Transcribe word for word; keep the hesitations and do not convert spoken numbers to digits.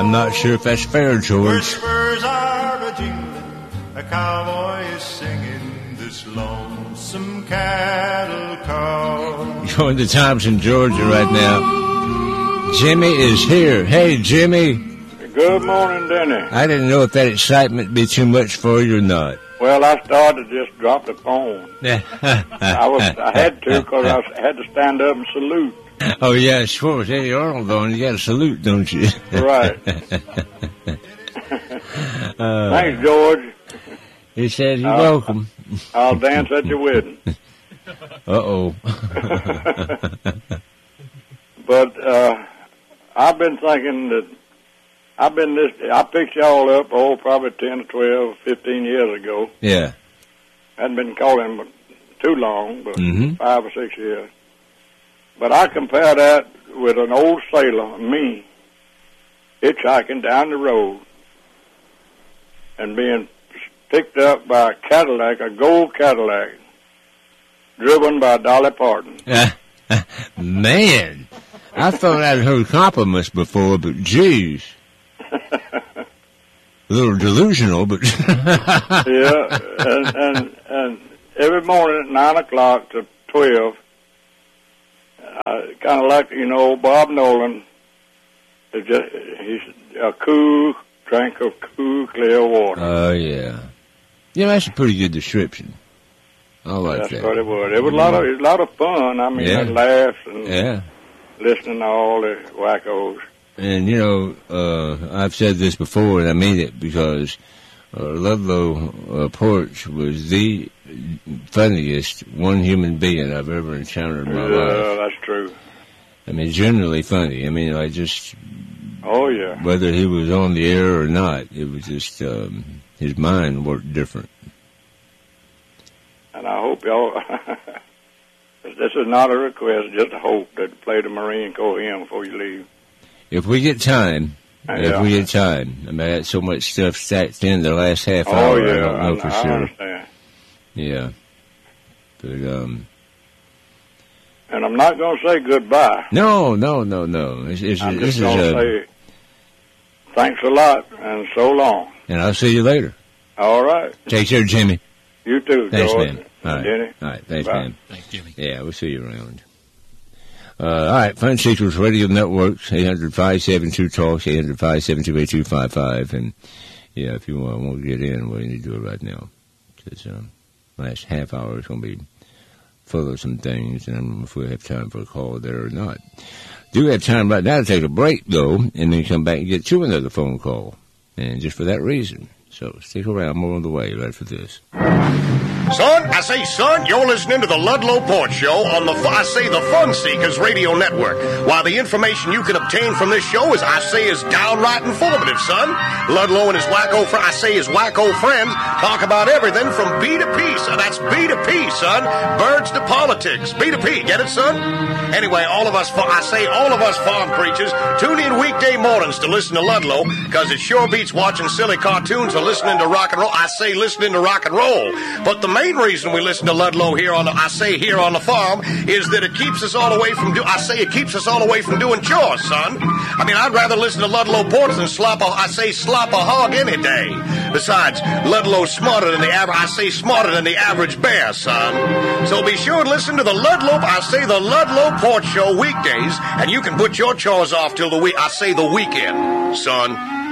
I'm not sure if that's fair, George. Spurs are a-jingling, a cowboy is singing this lonesome cattle call. You're in the Thompson, Georgia right now. Jimmy is here. Hey, Jimmy. Good morning, Denny. I didn't know if that excitement would be too much for you or not. Well, I started to just drop the phone. I was, I had to because I had to stand up and salute. Oh, yeah, sure. It's Eddie Arnold on. You got to salute, don't you? Right. uh, Thanks, George. He said you're I'll, welcome. I'll dance at your wedding. Uh-oh. But uh, I've been thinking that I've been this. I picked y'all up, oh, probably ten, twelve, fifteen years ago. Yeah. Hadn't been calling too long, but mm-hmm. five or six years. But I compare that with an old sailor, me, hitchhiking down the road and being picked up by a Cadillac, a gold Cadillac, driven by Dolly Parton. Man, I thought I'd heard compliments before, but geez. A little delusional, but... Yeah, and, and, and every morning at nine o'clock to twelve, uh, kind of like, you know, Bob Nolan, is just, he's a cool drink of cool, clear water. Oh, uh, yeah. Yeah, that's a pretty good description. I like that's that. That's what it was. It was a lot of, it was a lot of fun. I mean, yeah. I laughed and yeah. listening to all the wackos. And, you know, uh, I've said this before, and I mean it, because uh, Ludlow uh, Porch was the funniest one human being I've ever encountered in my yeah, life. Yeah, that's true. I mean, generally funny. I mean, I just... Oh, yeah. Whether he was on the air or not, it was just, um, his mind worked different. And I hope y'all... This is not a request, just a hope that play the Marine Corps hymn before you leave. If we get time, yeah. if we get time. I mean, I had so much stuff stacked in the last half oh, hour, yeah, I don't know I, for I sure. understand. Yeah. But, um... And I'm not going to say goodbye. No, no, no, no. It's, it's, I'm this just going to say thanks a lot and so long. And I'll see you later. All right. Take care, Jimmy. You too, Thanks, George. man. All right. Denny. All right. Thanks, Bye. man. Thanks, Jimmy. Yeah, we'll see you around. Uh, all right. Fun Sequels Radio Networks, eight hundred, five seven two, talk, eight hundred, five seven two, eight two five five. And, yeah, if you want, want to get in, well, you need to do it right now. Because um, last half hour is going to be full of some things, and I don't know if we have time for a call there or not. Do have time right now to take a break, though, and then come back and get to another phone call. And just for that reason. So stick around, more on the way right for this. Son, I say, son, you're listening to the Ludlow Porch Show on the, I say, the Fun Seekers Radio Network. While the information you can obtain from this show is, I say, is downright informative, son. Ludlow and his wacko, fr- I say, his wacko friends talk about everything from B to P, son. That's B to P, son. Birds to politics. B to P, get it, son? Anyway, all of us, I say, all of us farm preachers tune in weekday mornings to listen to Ludlow, because it sure beats watching silly cartoons or listening to rock and roll. I say, listening to rock and roll. But the main reason we listen to Ludlow here on the, I say here on the farm, is that it keeps us all away from do, I say it keeps us all away from doing chores, son. I mean, I'd rather listen to Ludlow Porch than slop a, I say slop a hog any day. Besides, Ludlow's smarter than the average, I say smarter than the average bear, son. So be sure to listen to the Ludlow, I say the Ludlow Porch Show weekdays, and you can put your chores off till the week, I say the weekend, son.